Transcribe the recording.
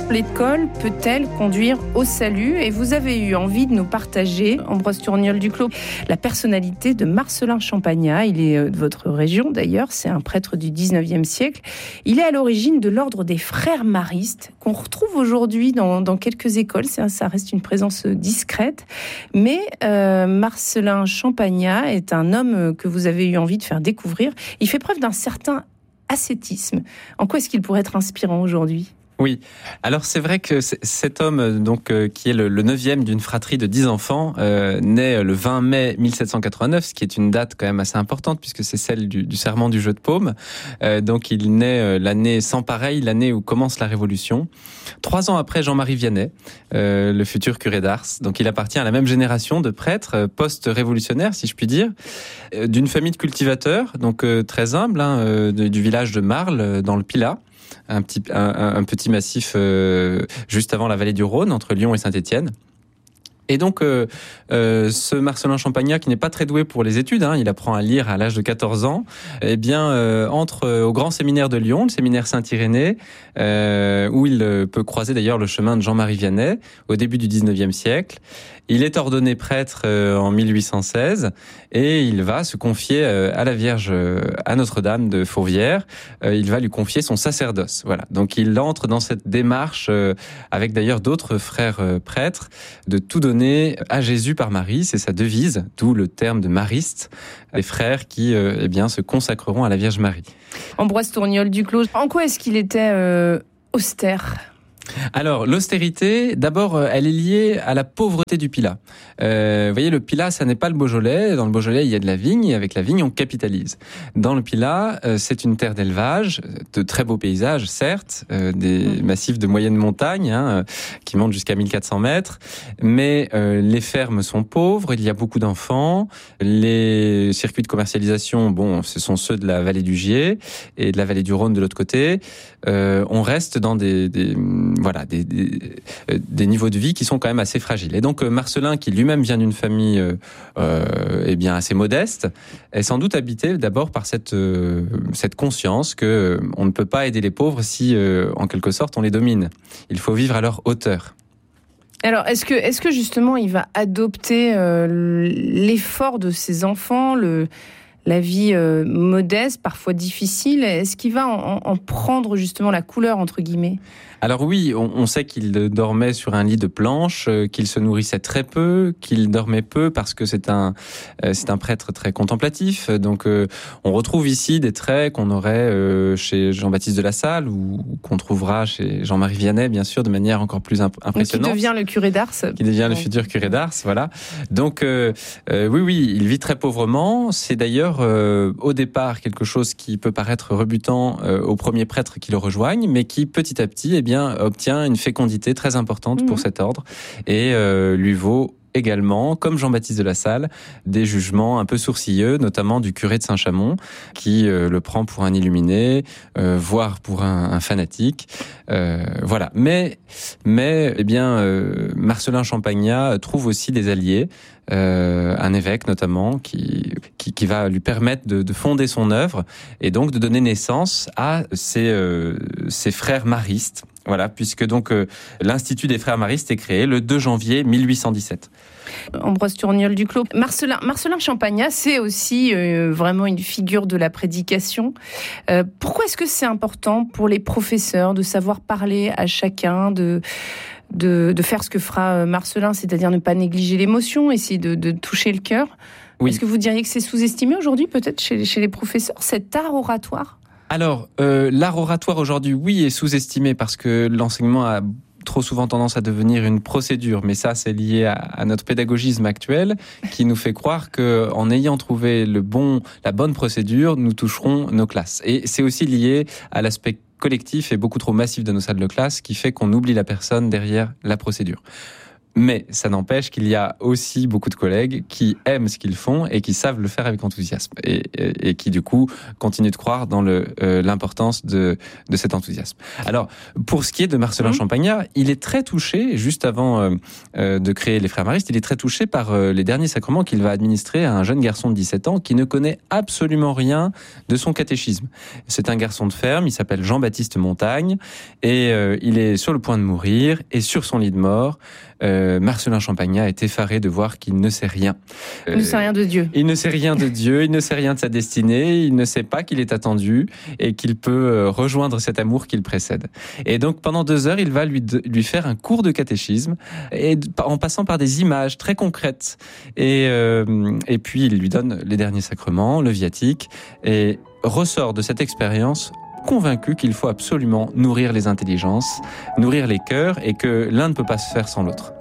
L'école peut-elle conduire au salut ? Et vous avez eu envie de nous partager, Ambroise Tourniol-Duclos, la personnalité de Marcellin Champagnat. Il est de votre région d'ailleurs, c'est un prêtre du 19e siècle. Il est à l'origine de l'ordre des frères maristes, qu'on retrouve aujourd'hui dans quelques écoles. Ça reste une présence discrète. Mais Marcellin Champagnat est un homme que vous avez eu envie de faire découvrir. Il fait preuve d'un certain ascétisme. En quoi est-ce qu'il pourrait être inspirant aujourd'hui ? Oui, alors c'est vrai que cet homme qui est le 9e d'une fratrie de 10 enfants naît le 20 mai 1789, ce qui est une date quand même assez importante puisque c'est celle du serment du jeu de paume. Donc il naît l'année sans pareil, l'année où commence la Révolution. 3 ans après Jean-Marie Vianney, le futur curé d'Ars. Donc il appartient à la même génération de prêtres post-révolutionnaires, si je puis dire, d'une famille de cultivateurs, donc très humble, du village de Marles dans le Pilat. Un petit massif juste avant la vallée du Rhône, entre Lyon et Saint-Étienne. Et donc, ce Marcellin Champagnat, qui n'est pas très doué pour les études, il apprend à lire à l'âge de 14 ans, entre au grand séminaire de Lyon, le séminaire Saint-Irénée, où il peut croiser d'ailleurs le chemin de Jean-Marie Vianney au début du 19e siècle. Il est ordonné prêtre en 1816 et il va se confier à la Vierge, à Notre-Dame de Fourvière. Il va lui confier son sacerdoce. Voilà. Donc il entre dans cette démarche avec d'ailleurs d'autres frères prêtres de tout donner à Jésus par Marie. C'est sa devise, d'où le terme de mariste. Les frères qui se consacreront à la Vierge Marie. Ambroise Tourniol-Duclos, en quoi est-ce qu'il était austère ? Alors, l'austérité, d'abord, elle est liée à la pauvreté du Pilat. Vous voyez, le Pilat, ça n'est pas le Beaujolais. Dans le Beaujolais, il y a de la vigne, et avec la vigne, on capitalise. Dans le Pilat, c'est une terre d'élevage, de très beaux paysages, certes, des massifs de moyenne montagne, qui montent jusqu'à 1400 mètres, mais les fermes sont pauvres, il y a beaucoup d'enfants, les circuits de commercialisation, ce sont ceux de la vallée du Gier et de la vallée du Rhône de l'autre côté. On reste dans des niveaux de vie qui sont quand même assez fragiles. Et donc Marcellin, qui lui-même vient d'une famille assez modeste, est sans doute habité d'abord par cette conscience que on ne peut pas aider les pauvres si en quelque sorte on les domine. Il faut vivre à leur hauteur. Alors, est-ce que justement il va adopter l'effort de ses enfants, la vie modeste, parfois difficile? Est-ce qu'il va en prendre justement la couleur, entre guillemets ? Alors oui, on sait qu'il dormait sur un lit de planches, qu'il se nourrissait très peu, qu'il dormait peu parce que c'est un prêtre très contemplatif. Donc on retrouve ici des traits qu'on aurait chez Jean-Baptiste de La Salle ou qu'on trouvera chez Jean-Marie Vianney, bien sûr, de manière encore plus impressionnante. Qui devient le curé d'Ars. Qui devient le futur curé d'Ars, voilà. Donc oui, il vit très pauvrement. C'est d'ailleurs au départ quelque chose qui peut paraître rebutant aux premiers prêtres qui le rejoignent, mais qui petit à petit obtient une fécondité très importante pour cet ordre et lui vaut également, comme Jean-Baptiste de La Salle, des jugements un peu sourcilleux, notamment du curé de Saint-Chamond, qui le prend pour un illuminé, voire pour un fanatique. Voilà. Mais Marcellin Champagnat trouve aussi des alliés, un évêque notamment, qui va lui permettre de fonder son œuvre et donc de donner naissance à ses frères maristes. Voilà, puisque donc l'Institut des Frères Maristes est créé le 2 janvier 1817. Ambroise Tourniol-Duclos. Marcellin Champagnat, c'est aussi vraiment une figure de la prédication. Pourquoi est-ce que c'est important pour les professeurs de savoir parler à chacun, de faire ce que fera Marcellin, c'est-à-dire ne pas négliger l'émotion, essayer de toucher le cœur ? Oui. Est-ce que vous diriez que c'est sous-estimé aujourd'hui, peut-être, chez les professeurs, cet art oratoire ? Alors, l'art oratoire aujourd'hui, oui, est sous-estimé parce que l'enseignement a trop souvent tendance à devenir une procédure, mais ça, c'est lié à notre pédagogisme actuel qui nous fait croire que, en ayant trouvé la bonne procédure, nous toucherons nos classes. Et c'est aussi lié à l'aspect collectif et beaucoup trop massif de nos salles de classe qui fait qu'on oublie la personne derrière la procédure. Mais ça n'empêche qu'il y a aussi beaucoup de collègues qui aiment ce qu'ils font et qui savent le faire avec enthousiasme et qui du coup continuent de croire dans l'importance de cet enthousiasme. Alors pour ce qui est de Marcellin Champagnat, il est très touché, juste avant de créer les Frères Maristes, il est très touché par les derniers sacrements qu'il va administrer à un jeune garçon de 17 ans qui ne connaît absolument rien de son catéchisme. C'est un garçon de ferme, il s'appelle Jean-Baptiste Montagne et il est sur le point de mourir et sur son lit de mort, Marcellin Champagnat est effaré de voir qu'il ne sait rien. Il ne sait rien de Dieu. Il ne sait rien de Dieu, il ne sait rien de sa destinée, il ne sait pas qu'il est attendu et qu'il peut rejoindre cet amour qui le précède. Et donc pendant 2 heures, il va lui faire un cours de catéchisme et en passant par des images très concrètes. Et puis il lui donne les derniers sacrements, le viatique, et ressort de cette expérience convaincu qu'il faut absolument nourrir les intelligences, nourrir les cœurs et que l'un ne peut pas se faire sans l'autre.